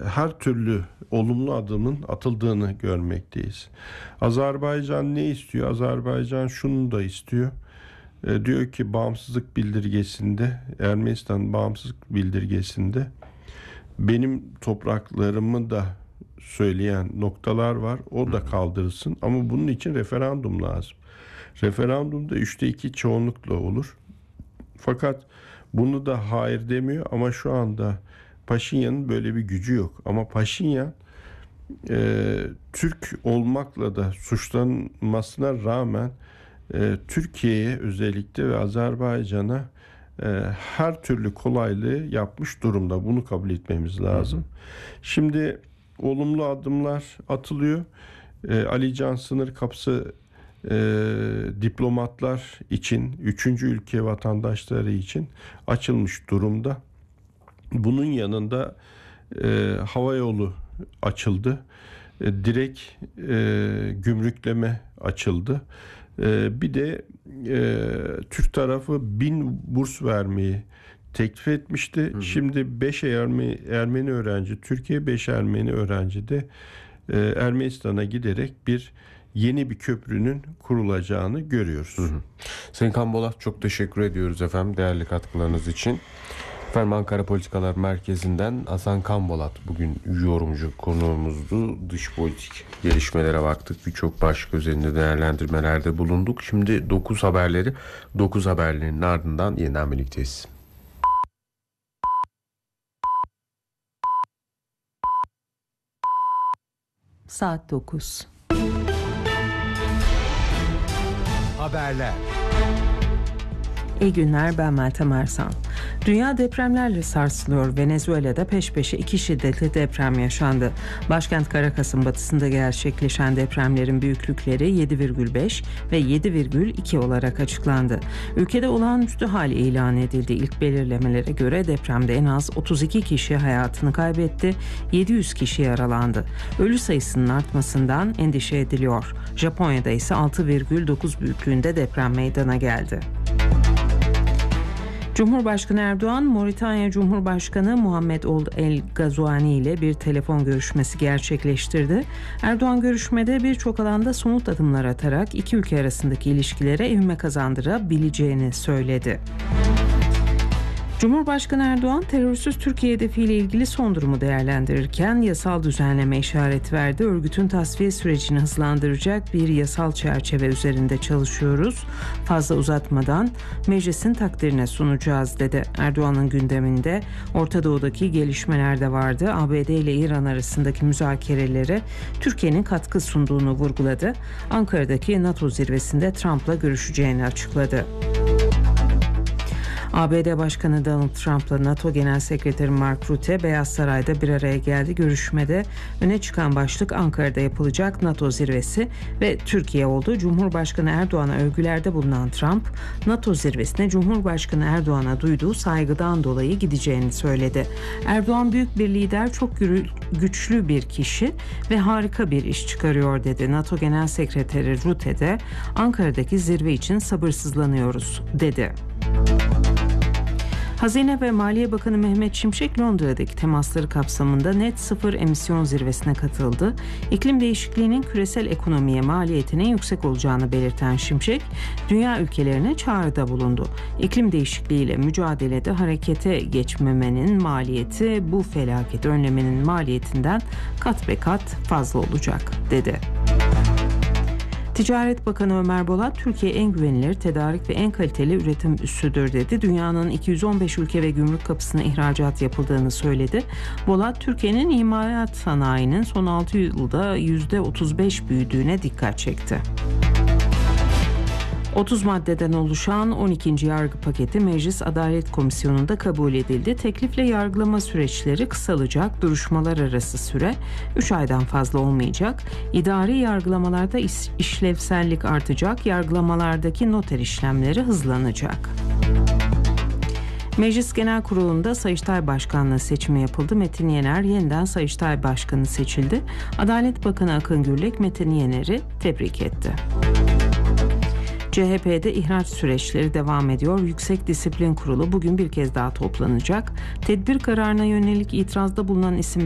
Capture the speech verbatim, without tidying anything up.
her türlü olumlu adımın atıldığını görmekteyiz. Azerbaycan ne istiyor? Azerbaycan şunu da istiyor. E, diyor ki bağımsızlık bildirgesinde, Ermenistan bağımsızlık bildirgesinde benim topraklarımı da söyleyen noktalar var. O da kaldırılsın. Ama bunun için referandum lazım. Referandumda üçte iki çoğunlukla olur. Fakat bunu da hayır demiyor ama şu anda Paşinyan'ın böyle bir gücü yok. Ama Paşinyan e, Türk olmakla da suçlanmasına rağmen e, Türkiye'ye özellikle ve Azerbaycan'a e, her türlü kolaylığı yapmış durumda. Bunu kabul etmemiz lazım. Hı hı. Şimdi olumlu adımlar atılıyor. E, Ali Can sınır kapısı e, diplomatlar için, üçüncü ülke vatandaşları için açılmış durumda. Bunun yanında e, havayolu açıldı. E, direkt e, gümrükleme açıldı. E, bir de e, Türk tarafı bin burs vermeyi teklif etmişti. Hı hı. Şimdi beş Ermeni, Ermeni öğrenci, Türkiye beş Ermeni öğrenci de e, Ermenistan'a giderek bir yeni bir köprünün kurulacağını görüyoruz. Hı hı. Sayın Kambolat, çok teşekkür ediyoruz efendim değerli katkılarınız için. Efendim Ankara Politikalar Merkezi'nden Hasan Kambolat bugün yorumcu konuğumuzdu. Dış politik gelişmelere baktık. Birçok başlık üzerinde değerlendirmelerde bulunduk. Şimdi dokuz haberleri, dokuz haberlerinin ardından yeniden birlikteyiz. Saat dokuz. Haberler. İyi günler, ben Meltem Ersan. Dünya depremlerle sarsılıyor. Venezuela'da peş peşe iki şiddetli deprem yaşandı. Başkent Caracas'ın batısında gerçekleşen depremlerin büyüklükleri yedi virgül beş ve yedi virgül iki olarak açıklandı. Ülkede olağanüstü hal ilan edildi. İlk belirlemelere göre depremde en az otuz iki kişi hayatını kaybetti, yedi yüz kişi yaralandı. Ölü sayısının artmasından endişe ediliyor. Japonya'da ise altı virgül dokuz büyüklüğünde deprem meydana geldi. Cumhurbaşkanı Erdoğan, Moritanya Cumhurbaşkanı Muhammed Ould El Ghazouani ile bir telefon görüşmesi gerçekleştirdi. Erdoğan görüşmede birçok alanda somut adımlar atarak iki ülke arasındaki ilişkilere ivme kazandırabileceğini söyledi. Cumhurbaşkanı Erdoğan, terörsüz Türkiye hedefiyle ilgili son durumu değerlendirirken yasal düzenleme işaret verdi. Örgütün tasfiye sürecini hızlandıracak bir yasal çerçeve üzerinde çalışıyoruz. Fazla uzatmadan meclisin takdirine sunacağız dedi. Erdoğan'ın gündeminde Orta Doğu'daki gelişmeler de vardı. A B D ile İran arasındaki müzakerelere Türkiye'nin katkı sunduğunu vurguladı. Ankara'daki NATO zirvesinde Trump'la görüşeceğini açıkladı. A B D Başkanı Donald Trump'la NATO Genel Sekreteri Mark Rutte Beyaz Saray'da bir araya geldi. Görüşmede öne çıkan başlık Ankara'da yapılacak NATO zirvesi ve Türkiye oldu. Cumhurbaşkanı Erdoğan'a övgülerde bulunan Trump, NATO zirvesine Cumhurbaşkanı Erdoğan'a duyduğu saygıdan dolayı gideceğini söyledi. Erdoğan büyük bir lider, çok güçlü bir kişi ve harika bir iş çıkarıyor dedi. NATO Genel Sekreteri Rutte de Ankara'daki zirve için sabırsızlanıyoruz dedi. Hazine ve Maliye Bakanı Mehmet Şimşek Londra'daki temasları kapsamında net sıfır emisyon zirvesine katıldı. İklim değişikliğinin küresel ekonomiye maliyetinin yüksek olacağını belirten Şimşek, dünya ülkelerine çağrıda bulundu. İklim değişikliğiyle mücadelede harekete geçmemenin maliyeti bu felaketi önlemenin maliyetinden kat be kat fazla olacak dedi. Ticaret Bakanı Ömer Bolat, Türkiye en güvenilir, tedarik ve en kaliteli üretim üssüdür dedi. Dünyanın iki yüz on beş ülke ve gümrük kapısına ihracat yapıldığını söyledi. Bolat, Türkiye'nin imalat sanayinin son altı yılda yüzde otuz beş büyüdüğüne dikkat çekti. otuz maddeden oluşan on ikinci yargı paketi Meclis Adalet Komisyonu'nda kabul edildi. Teklifle yargılama süreçleri kısalacak, duruşmalar arası süre üç aydan fazla olmayacak. İdari yargılamalarda iş, işlevsellik artacak, yargılamalardaki noter işlemleri hızlanacak. Meclis Genel Kurulu'nda Sayıştay Başkanlığı seçimi yapıldı. Metin Yener yeniden Sayıştay Başkanı seçildi. Adalet Bakanı Akın Gürlek Metin Yener'i tebrik etti. C H P'de ihraç süreçleri devam ediyor. Yüksek Disiplin Kurulu bugün bir kez daha toplanacak. Tedbir kararına yönelik itirazda bulunan isim